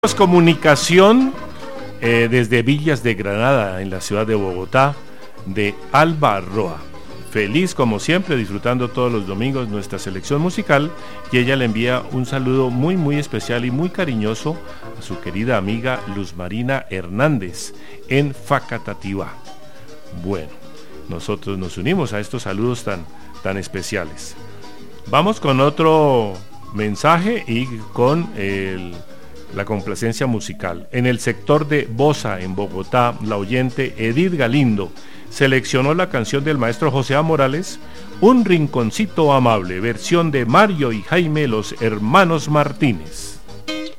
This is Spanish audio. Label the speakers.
Speaker 1: Comunicación desde Villas de Granada, en la ciudad de Bogotá, de Alba Roa. Feliz como siempre, disfrutando todos los domingos nuestra selección musical, y ella le envía un saludo muy especial y muy cariñoso a su querida amiga Luz Marina Hernández en Facatativá. Bueno, nosotros nos unimos a estos saludos tan especiales. Vamos con otro mensaje y con la complacencia musical. En el sector de Bosa, en Bogotá, la oyente Edith Galindo seleccionó la canción del maestro José A. Morales, Un rinconcito amable, versión de Mario y Jaime, los hermanos Martínez.